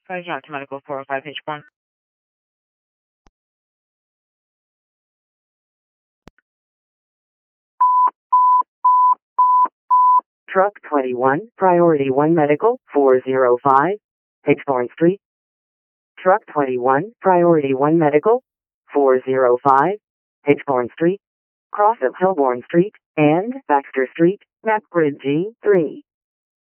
Fire John to Medical 405 H1. Truck 21, Priority 1 Medical, 405, Higgsborn Street. Truck 21, Priority 1 Medical, 405, Higgsborn Street. Cross of Hillborn Street and Baxter Street, map grid G3.